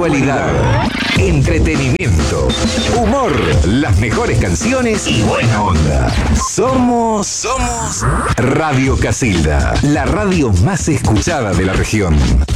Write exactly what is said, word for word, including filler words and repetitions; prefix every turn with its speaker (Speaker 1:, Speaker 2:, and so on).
Speaker 1: actualidad, entretenimiento, humor, las mejores canciones y buena onda. Somos, somos Radio Casilda, la radio más escuchada de la región.